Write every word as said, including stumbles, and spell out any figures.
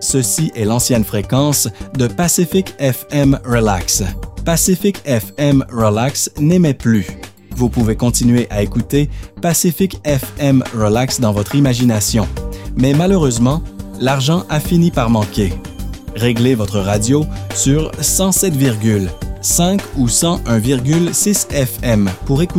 Ceci est l'ancienne fréquence de Pacific F M Relax. Pacific F M Relax n'émet plus. Vous pouvez continuer à écouter Pacific F M Relax dans votre imagination. Mais malheureusement, l'argent a fini par manquer. Réglez votre radio sur cent sept virgule cinq ou cent un virgule six F M pour écouter